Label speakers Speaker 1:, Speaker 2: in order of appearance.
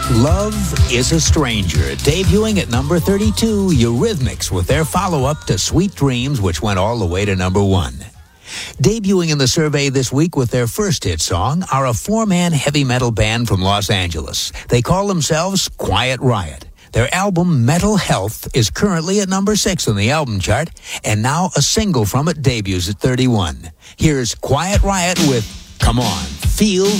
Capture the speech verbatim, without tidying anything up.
Speaker 1: Love is a Stranger, debuting at number thirty-two, Eurythmics with their follow-up to Sweet Dreams, which went all the way to number one. Debuting in the survey this week with their first hit song are a four-man heavy metal band from Los Angeles. They call themselves Quiet Riot. Their album, Mental Health, is currently at number six on the album chart, and now a single from it debuts at thirty-one. Here's Quiet Riot with Come On, Feel